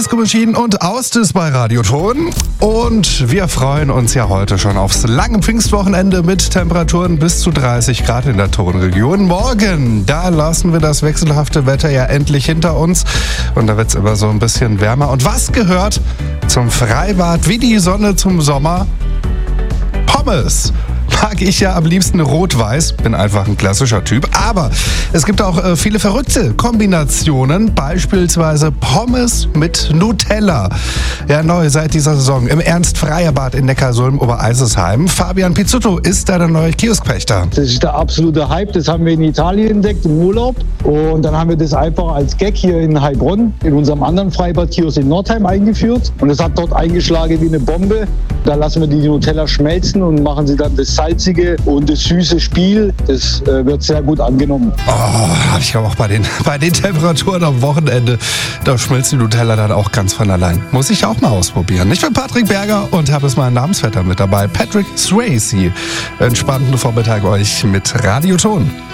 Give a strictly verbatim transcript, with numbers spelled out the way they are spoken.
Disco Machine und Austis bei Radioton. Und wir freuen uns ja heute schon aufs lange Pfingstwochenende mit Temperaturen bis zu dreißig Grad in der Tonregion. Morgen, da lassen wir das wechselhafte Wetter ja endlich hinter uns. Und da wird es immer so ein bisschen wärmer. Und was gehört zum Freibad wie die Sonne zum Sommer? Pommes. Mag ich ja am liebsten rot-weiß, bin einfach ein klassischer Typ. Aber es gibt auch äh, viele verrückte Kombinationen, beispielsweise Pommes mit Nutella. Ja, neu seit dieser Saison im Ernst-Freierbad in Neckarsulm-Obereisesheim. Fabian Pizzotto ist da der neue Kioskpächter. Das ist der absolute Hype, das haben wir in Italien entdeckt im Urlaub. Und dann haben wir das einfach als Gag hier in Heilbronn in unserem anderen Freibad-Kiosk in Nordheim eingeführt. Und es hat dort eingeschlagen wie eine Bombe. Da lassen wir die Nutella schmelzen und machen sie dann das salzige und das süße Spiel. Das äh, wird sehr gut angenommen. Oh, ich glaube auch bei den, bei den Temperaturen am Wochenende, da schmilzt die Nutella dann auch ganz von allein. Muss ich auch mal ausprobieren. Ich bin Patrick Berger und habe es meinen Namensvetter mit dabei, Patrick Swayze. Entspannten Vormittag euch mit Radioton.